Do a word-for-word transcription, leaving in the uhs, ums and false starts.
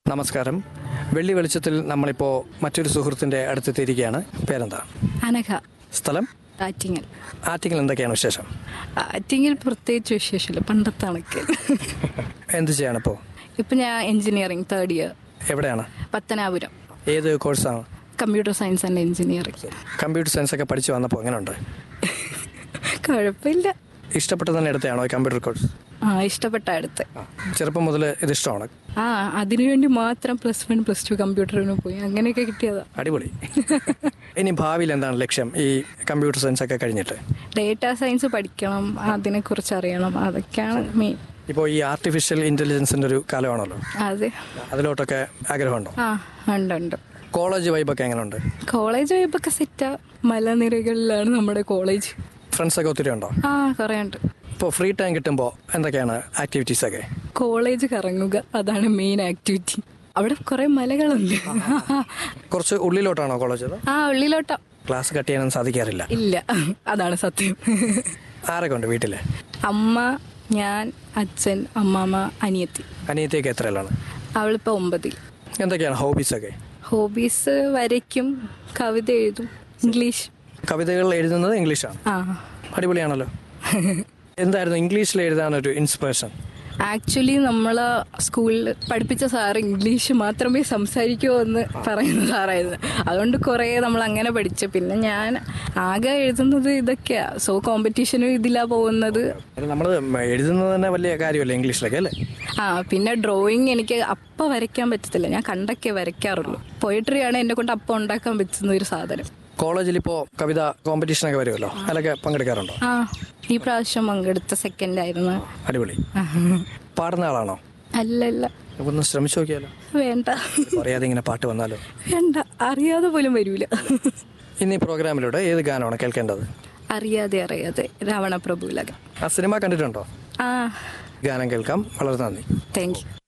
നമസ്കാരം. വെള്ളി വെളിച്ചത്തിൽ നമ്മളിപ്പോൾ മറ്റൊരു സുഹൃത്തിൻ്റെ അടുത്തെത്തിയിരിക്കുകയാണ്. പേരെന്താ? അനഘ. സ്ഥലം? ആറ്റിങ്ങൽ. ആറ്റിങ്ങൽ എന്തൊക്കെയാണ് വിശേഷം? ആറ്റിങ്ങൽ പ്രത്യേകിച്ച് വിശേഷമില്ല, പണ്ടത്തെ കണക്ക്. എന്ത് ചെയ്യാണ് ഇപ്പോൾ? ഇപ്പം ഞാൻ എഞ്ചിനീയറിംഗ് തേർഡ് ഇയർ. എവിടെയാണ്? പത്തനാപുരം. ഏത് കോഴ്സാണ്? Computer science and engineering. Computer science ഒക്കെ പഠിച്ചു വന്നപ്പോൾ എങ്ങനെയുണ്ട്? കുഴപ്പമില്ല. ഇഷ്ടപ്പെട്ട് തന്നെ എടുത്തതാണോ ഈ കമ്പ്യൂട്ടർ കോഴ്സ്? ആ, ഇഷ്ടപ്പെട്ട അടുത്ത്. ചെറുപ്പം മുതൽ ഇത് ഇഷ്ടമാണ്? ആ, അതിനുവേണ്ടി മാത്രം പ്ലസ് വൺ പ്ലസ് ടു കമ്പ്യൂട്ടറിന് പോയി, അങ്ങനെയൊക്കെ കിട്ടിയതാ. അടിപൊളി. ഇനി ഭാവിയിൽ എന്താണ് ലക്ഷ്യം ഈ കമ്പ്യൂട്ടർ സയൻസ് ഒക്കെ കഴിഞ്ഞിട്ട്? ഡേറ്റാ സയൻസ് പഠിക്കണം, അതിനെക്കുറിച്ച് അറിയണം, അതൊക്കെയാണ് മെയിൻ. ഇപ്പോൾ ഈ ആർട്ടിഫിഷ്യൽ ഇന്റലിജൻസിന്റെ ഒരു കാലമാണല്ലോ, അതെ. അതിലോട്ടൊക്കെ ആഗ്രഹമുണ്ടോ? ആ, ഉണ്ട് ഉണ്ട്. കോളേജ് വൈബൊക്കെ എങ്ങനെയുണ്ട്? കോളേജ് വൈബൊക്കെ സെറ്റാ. മലനിരകളിലാണ് നമ്മുടെ കോളേജ്. ഫ്രണ്ട്സൊക്കെ ഒത്തിരി ഉണ്ടോ? ആ, കുറേ ഉണ്ട്. ഇപ്പോൾ ഫ്രീ ടൈം കിട്ടുമ്പോൾ എന്തൊക്കെയാണ് ആക്ടിവിറ്റീസ് ഒക്കെ? കോളേജ് കറങ്ങുക, അതാണ് മെയിൻ ആക്ടിവിറ്റി. അവിടെ കുറെ മലകളുണ്ട്. കുറച്ച് ഉള്ളിലോട്ടാണോ കോളേജ്? ആ, ഉള്ളിലോട്ടാ. ക്ലാസ് കട്ട് ചെയ്യാനൊന്നും സാധിക്കാറില്ല? ഇല്ല, അതാണ് സത്യം. ആരൊക്കെ ഉണ്ട് വീട്ടില്? അമ്മ, ഞാൻ, അച്ഛൻ, അമ്മാമ്മ, അനിയത്തി. അനിയത്തിയൊക്കെ എത്രയിലാണ്? അവളിപ്പോൾ ഒമ്പതിൽ. എന്തൊക്കെയാണ് ഹോബീസ് ഒക്കെ? ഹോബീസ് വരയ്ക്കും, കവിത എഴുതും, ഇംഗ്ലീഷ്. കവിതകൾ എഴുതുന്നത് ഇംഗ്ലീഷാണ്? ആ, അടിപൊളിയാണല്ലോ. എന്തായിരുന്നു ഇംഗ്ലീഷിൽ എഴുതാനൊരു ഇൻസ്പിറേഷൻ? ആക്ച്വലി നമ്മളെ സ്കൂളിൽ പഠിപ്പിച്ച സാറ് ഇംഗ്ലീഷ് മാത്രമേ സംസാരിക്കൂ എന്ന് പറയുന്ന സാറായിരുന്നു. അതുകൊണ്ട് കുറേ നമ്മൾ അങ്ങനെ പഠിച്ചു. പിന്നെ ഞാൻ ആകെ എഴുതുന്നത് ഇതൊക്കെയാ. സോ കോമ്പറ്റീഷനും ഇതിലാ പോകുന്നത്. നമ്മൾ എഴുതുന്നത് തന്നെ വലിയ കാര്യമല്ലേ ഇംഗ്ലീഷിലൊക്കെ, അല്ലേ? ആ, പിന്നെ ഡ്രോയിങ് എനിക്ക് അപ്പം വരയ്ക്കാൻ പറ്റത്തില്ല. ഞാൻ കണ്ടൊക്കെ വരയ്ക്കാറുള്ളൂ. പോയിട്രിയാണ് എന്നെ കൊണ്ട് അപ്പം ഉണ്ടാക്കാൻ പറ്റുന്ന ഒരു സാധനം. കോളേജിൽ ഇപ്പോൾ കവിത കോമ്പറ്റീഷനൊക്കെ വരുമല്ലോ, അതിലൊക്കെ പങ്കെടുക്കാറുണ്ടോ? ആ, ഈ പ്രാവശ്യം പങ്കെടുത്ത സെക്കൻഡ് ആയിരുന്നു. അടിപൊളി. പാടുന്ന ആളാണോ? അല്ലല്ല. ഒന്ന് ശ്രമിച്ചു നോക്കിയാലോ? വേണ്ട. അറിയാതെ ഇങ്ങനെ പാട്ട് വന്നാലോ? വേണ്ട, അറിയാതെ പോലും വരൂല. ഇന്ന് ഈ പ്രോഗ്രാമിലൂടെ ഏത് ഗാനമാണ് കേൾക്കേണ്ടത്? അറിയാതെ അറിയാതെ രാവണപ്രഭുലകം. ആ സിനിമ കണ്ടിട്ടുണ്ടോ? ആ, ഗാനം കേൾക്കാം. വളരെ നന്ദി. Thank you.